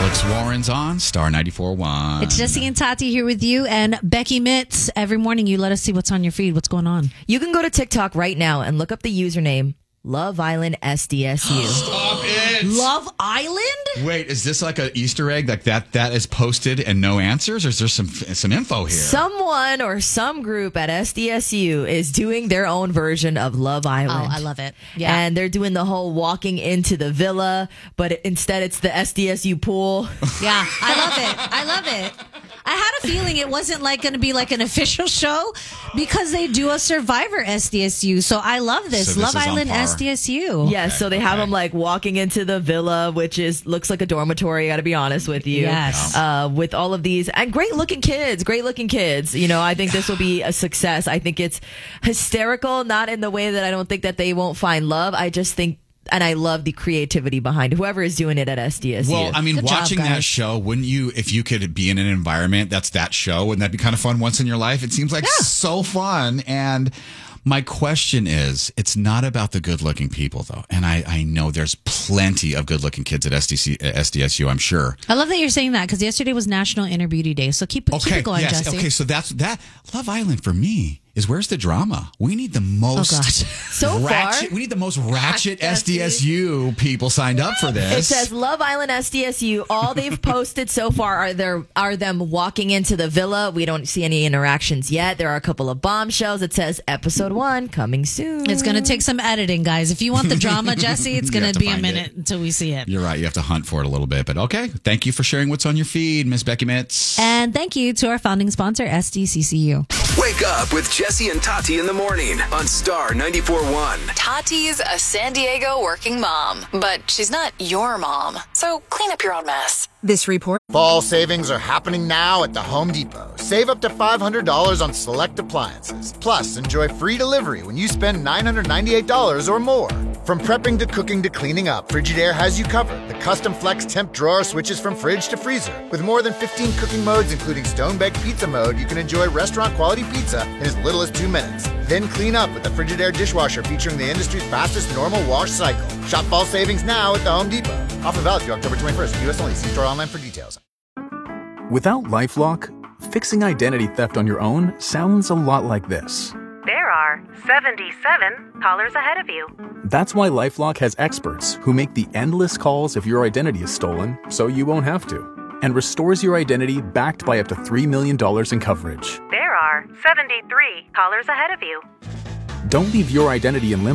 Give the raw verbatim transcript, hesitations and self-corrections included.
Alex Warren's on Star ninety-four point one. It's Jesse and Tati here with you and Becky Mitz. Every morning you let us see what's on your feed. What's going on? You can go to TikTok right now and look up the username Love Island S D S U. Stop it! Love Island? Wait, is this like an Easter egg? Like that that is posted and no answers? Or is there some some info here? Someone or some group at S D S U is doing their own version of Love Island. Oh, I love it. Yeah. And they're doing the whole walking into the villa, but instead it's the S D S U pool. Yeah, I love it. I love it. I had a feeling it wasn't like going to be like an official show because they do a Survivor S D S U. So I love this. So this Love is on Island par. S D S U. Yeah, so they have them like walking into the villa, which is looks like a dormitory, I got to be honest with you. Yes. Uh, with all of these and great looking kids, great looking kids. You know, I think this will be a success. I think it's hysterical, not in the way that I don't think that they won't find love. I just think, and I love the creativity behind whoever is doing it at S D S U. Well, I mean, Good job, watching that guys. show, wouldn't you, if you could be in an environment that's that show, wouldn't that be kind of fun once in your life? It seems like Yeah. so fun. And my question is, it's not about the good-looking people, though. And I, I know there's plenty of good-looking kids at S D C, uh, S D S U, I'm sure. I love that you're saying that because yesterday was National Inner Beauty Day. So keep, keep Okay, it going, yes, Jesse. okay, so that's that. Love Island for me is where's the drama? We need the most Oh, gosh. So ratchet. far- We need the most ratchet S Jesse. D S U people signed up for this. It says Love Island S D S U. All they've posted so far are their are them walking into the villa. We don't see any interactions yet. There are a couple of bombshells. It says episode one coming soon. It's going to take some editing, guys. If you want the drama, Jesse, it's You going have to to be a find minute it. until we see it. You're right. You have to hunt for it a little bit, but okay. Thank you for sharing what's on your feed, Miss Becky Mitz. And thank you to our founding sponsor, S D C C U. Wake up with Jesse and Tati in the morning on Star ninety-four point one. Tati's a San Diego working mom, but she's not your mom. So clean up your own mess. This report. Fall savings are happening now at the Home Depot. Save up to five hundred dollars on select appliances. Plus, enjoy free delivery when you spend nine hundred ninety-eight dollars or more. From prepping to cooking to cleaning up, Frigidaire has you covered. The custom flex temp drawer switches from fridge to freezer. With more than fifteen cooking modes, including stone-baked pizza mode, you can enjoy restaurant-quality pizza in as little as two minutes. Then clean up with the Frigidaire dishwasher featuring the industry's fastest normal wash cycle. Shop fall savings now at the Home Depot. Offer valid through October twenty-first. U S only. See store online for details. Without LifeLock, fixing identity theft on your own sounds a lot like this. There are seventy-seven callers ahead of you. That's why LifeLock has experts who make the endless calls if your identity is stolen, so you won't have to, and restores your identity backed by up to three million dollars in coverage. There are seventy-three callers ahead of you. Don't leave your identity in limbo.